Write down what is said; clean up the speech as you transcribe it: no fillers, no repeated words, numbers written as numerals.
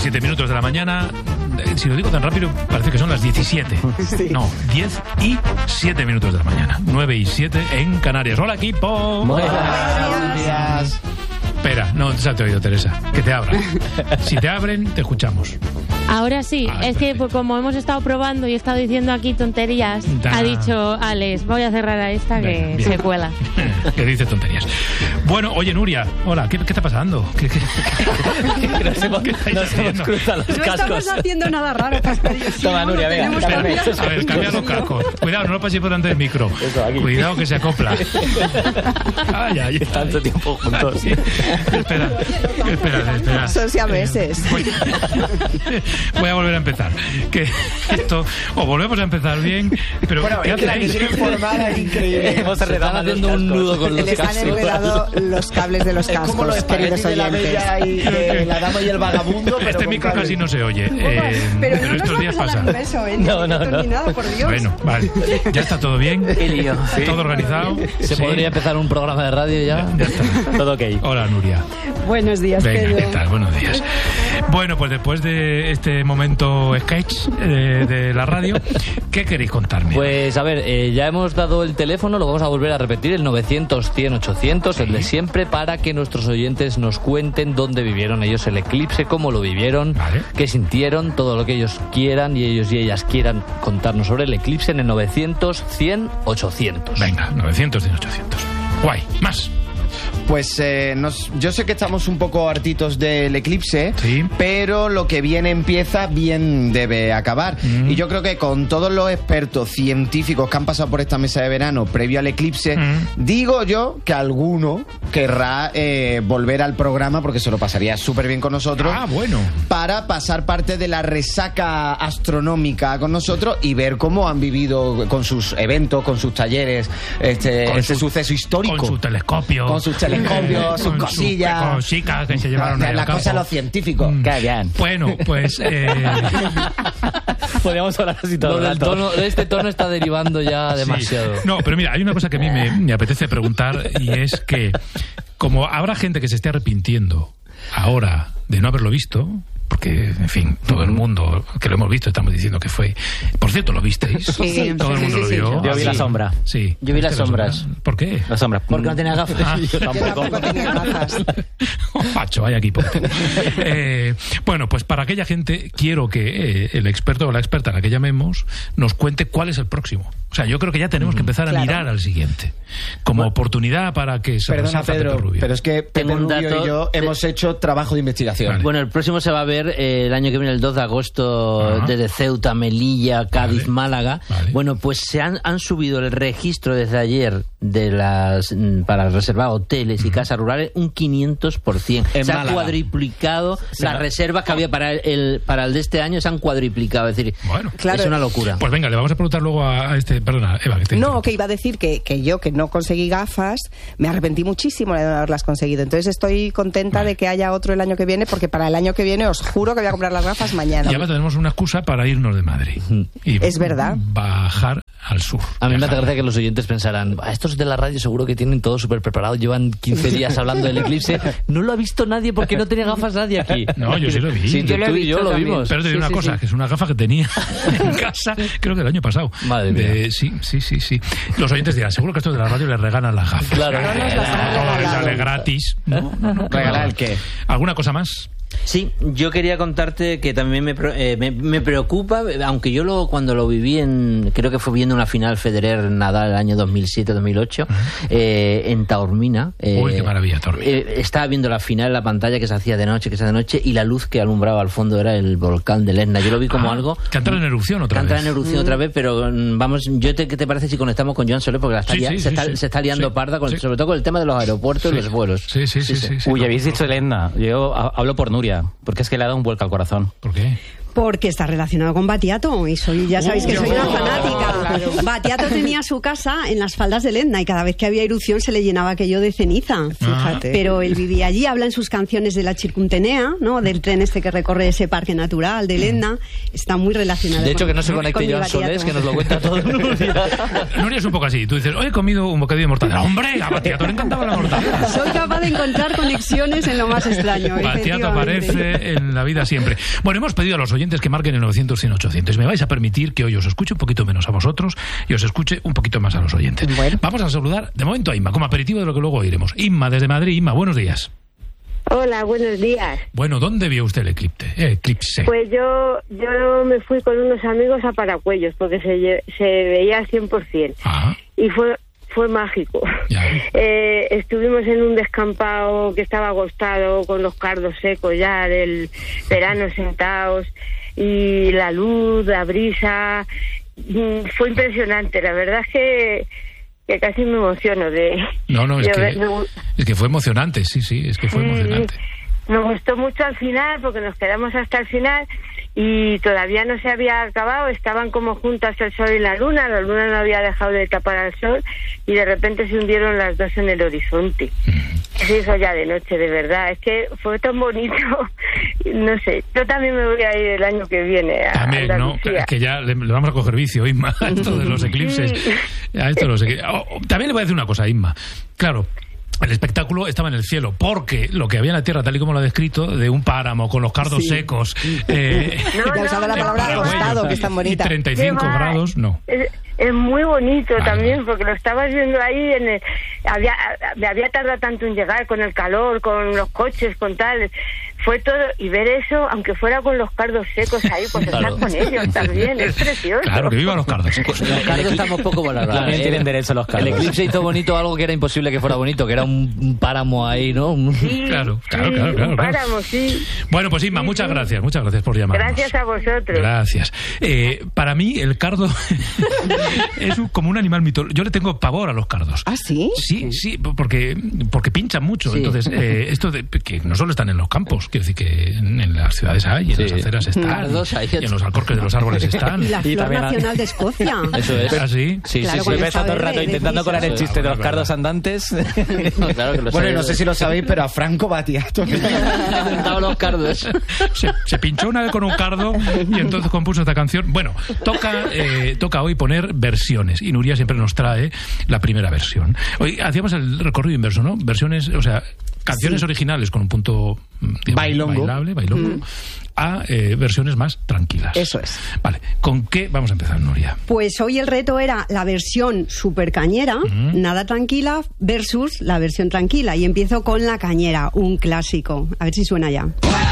7 minutos de la mañana. Si lo digo tan rápido, parece que son las 17. Sí. No, 10 y 7 minutos de la mañana. 9 y 7 en Canarias. Hola, equipo. Buenos días. Espera, no se te ha oído, Teresa. Que te abran. Si te abren, te escuchamos. Ahora sí, es que pues, como hemos estado probando y he estado diciendo aquí tonterías, ha dicho Alex, voy a cerrar a esta que se cuela. Que dice tonterías. Bueno, oye, Nuria, hola, ¿qué está pasando? ¿Qué nos hemos cruzado los cascos. No estamos haciendo nada raro, Pascualillo. Toma, Nuria, venga. A ver, cambia los cascos. Cuidado, no lo paséis por delante del micro. Cuidado que se acopla. Ay. Tanto tiempo juntos. Sí. Espera. Son siameses. Voy a volver a empezar. Que esto, o volvemos a empezar bien, pero bueno, ¿qué hacéis? Es increíble. Hemos están haciendo un nudo con los cascos. Les han enredado los cables de los cascos, como los queridos de la oyentes. bella y la dama y el vagabundo. Pero Este micro casi no se oye. Pero no estos días pasa. No. Por Dios. Bueno, vale. ¿Ya está todo bien? Qué lío. ¿Todo organizado? ¿Se podría empezar un programa de radio ya? Ya está. Todo ok. Hola, Nuria. Buenos días, Venga, Pedro. ¿qué tal? Buenos días. Bueno, pues después de este momento sketch de la radio, ¿qué queréis contarme? Pues a ver, ya hemos dado el teléfono, lo vamos a volver a repetir, el 900-100-800, el de siempre, para que nuestros oyentes nos cuenten dónde vivieron ellos el eclipse, cómo lo vivieron, qué sintieron, todo lo que ellos quieran y ellos y ellas quieran contarnos sobre el eclipse en el 900-100-800. Venga, 900-100-800. Guay, más. Pues yo sé que estamos un poco hartitos del eclipse, sí, pero lo que bien empieza, bien debe acabar. Y yo creo que con todos los expertos científicos que han pasado por esta mesa de verano previo al eclipse, digo yo que alguno querrá volver al programa, porque se lo pasaría súper bien con nosotros. Bueno. Para pasar parte de la resaca astronómica con nosotros y ver cómo han vivido con sus eventos, con sus talleres, este suceso histórico. Con su telescopio. Con sus telescopios, sus cosillas. Cositas que se llevaron a la cosa de los científicos. Qué bien. Bueno, pues... Podríamos hablar así todo el rato. Este tono está derivando ya demasiado. Sí. No, pero mira, hay una cosa que a mí me apetece preguntar, y es que, como habrá gente que se esté arrepintiendo ahora de no haberlo visto... Porque, en fin, todo el mundo que lo hemos visto estamos diciendo que fue... Por cierto, ¿lo visteis? Sí, todo el mundo lo vio. Yo vi la sombra. Sí. Yo vi las sombras. ¿Por qué? Las sombras. Porque no tenía gafas. Yo tampoco tenía gafas. Pacho, vaya equipo. Bueno, pues para aquella gente quiero que el experto o la experta a la que llamemos nos cuente cuál es el próximo. O sea, yo creo que ya tenemos que empezar a mirar al siguiente. Como oportunidad para que se Perdona, Pedro, Rubio. pero es que Pepe Rubio y yo hemos hecho trabajo de investigación. Vale. Bueno, el próximo se va a ver el año que viene, el 2 de agosto, desde Ceuta, Melilla, Cádiz, Málaga. Bueno, pues se han subido el registro desde ayer para reservar hoteles y casas rurales un 500%. Se han cuadriplicado las reservas que había para el de este año, se han cuadriplicado. Es decir, es una locura. Pues venga, le vamos a preguntar luego a este... Perdona, Eva, que te... No, que iba a decir que yo, que no conseguí gafas, me arrepentí muchísimo de no haberlas conseguido. Entonces estoy contenta de que haya otro el año que viene, porque para el año que viene os juro que voy a comprar las gafas mañana. Y ahora tenemos una excusa para irnos de Madrid. Y es verdad. Bajar al sur. A mí me hace gracia que los oyentes pensarán, estos de la radio seguro que tienen todo súper preparado, llevan 15 días hablando del eclipse. No lo ha visto nadie porque no tenía gafas nadie aquí. No, yo sí lo vi. Sí, tú y yo lo vimos. Pero te digo una cosa, que es una gafa que tenía en casa, creo que el año pasado. Madre mía. Sí. Los oyentes dirán, seguro que estos de la radio les regalan las gafas. Claro. Les sale gratis. ¿No? ¿Regalar el qué? ¿Alguna cosa más? Sí, yo quería contarte que también me preocupa, aunque yo cuando lo viví creo que fue viendo una final Federer-Nadal el año 2007-2008 en Taormina. Uy, qué maravilla, Taormina. Estaba viendo la final en la pantalla que se hacía de noche, y la luz que alumbraba al fondo era el volcán del Etna. Yo lo vi como algo... Que entra en erupción otra vez. Pero vamos, ¿qué te parece si conectamos con Joan Soler? Porque se está liando parda, sobre todo con el tema de los aeropuertos y los vuelos. Sí. Uy, habéis dicho el Etna. Yo hablo por Nuria, porque es que le ha dado un vuelco al corazón. ¿Por qué? Porque está relacionado con Battiato y ya sabéis que soy una fanática. Claro. Battiato tenía su casa en las faldas del Etna y cada vez que había erupción se le llenaba aquello de ceniza. Fíjate. Pero él vivía allí, habla en sus canciones de la Circuntenea, ¿no? Del tren que recorre ese parque natural del Etna. Está muy relacionado. De hecho, que no se conecte Joan Solés, que nos lo cuenta todo. Nuria es un poco así. Tú dices, hoy he comido un bocadillo de mortadela. ¡Hombre! A Battiato le encantaba la mortadela. Soy capaz de encontrar conexiones en lo más extraño. Battiato aparece en la vida siempre. Bueno, hemos pedido a los oyentes que marquen el 900-100-800. Me vais a permitir que hoy os escuche un poquito menos a vosotros y os escuche un poquito más a los oyentes. Bueno. Vamos a saludar de momento a Inma, como aperitivo de lo que luego oiremos. Inma, desde Madrid. Inma, buenos días. Hola, buenos días. Bueno, ¿dónde vio usted el eclipse? Pues yo me fui con unos amigos a Paracuellos porque se veía al 100%. Ajá. Y fue mágico. Estuvimos en un descampado que estaba agostado con los cardos secos ya del verano sentados y la luz, la brisa. Fue impresionante. La verdad es que casi me emociono es que fue emocionante, sí, es que fue emocionante. Me gustó mucho al final porque nos quedamos hasta el final y todavía no se había acabado, estaban como juntas el sol y la luna no había dejado de tapar al sol y de repente se hundieron las dos en el horizonte. Se hizo ya de noche, de verdad, es que fue tan bonito, no sé, yo también me voy a ir el año que viene a también, Andalucía. ¿no? Que ya le vamos a coger vicio, Inma, a esto de los eclipses. También le voy a decir una cosa, Inma, claro. El espectáculo estaba en el cielo, porque lo que había en la tierra, tal y como lo ha descrito, de un páramo con los cardos secos... la palabra agostado, que es tan bonita. Y 35 grados, no. Es muy bonito también, porque lo estabas viendo ahí, había tardado tanto en llegar, con el calor, con los coches, con tal... Fue todo, y ver eso, aunque fuera con los cardos secos ahí, pues estar con ellos también, es precioso. Claro, que vivan los cardos secos. Los cardos estamos poco valorados. También tienen derecho los cardos. El eclipse hizo bonito algo que era imposible que fuera bonito, que era un páramo ahí, ¿no? Sí, claro. Un páramo, sí. Bueno, pues Inma, muchas gracias por llamarnos. Gracias a vosotros. Gracias. Para mí, el cardo es como un animal mitológico. Yo le tengo pavor a los cardos. ¿Ah, sí? Sí, porque pinchan mucho. Sí. Entonces, esto que no solo están en los campos, quiero decir que en las ciudades hay, y en las aceras están, y en los alcorques de los árboles están. Y la flor nacional de Escocia. Eso es. ¿Ah, sí? Sí, claro, sí. Me está todo el rato intentando colar el chiste de los cardos andantes. Claro que lo bueno, no sé si lo sabéis, pero a Franco Battiato le inventaba los cardos. Se pinchó una vez con un cardo y entonces compuso esta canción. Bueno, toca hoy poner versiones, y Nuria siempre nos trae la primera versión. Hoy hacíamos el recorrido inverso, ¿no? Versiones, o sea, canciones originales con un punto bailable, a versiones más tranquilas. Eso es. Vale, ¿con qué vamos a empezar, Nuria? Pues hoy el reto era la versión super cañera, nada tranquila, versus la versión tranquila. Y empiezo con La Cañera, un clásico. A ver si suena ya.